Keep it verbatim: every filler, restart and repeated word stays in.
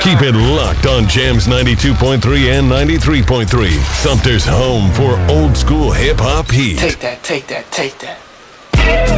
Keep it locked on Jams ninety-two point three and ninety-three point three. Sumter's home for old school hip hop heat. Take that, take that, take that.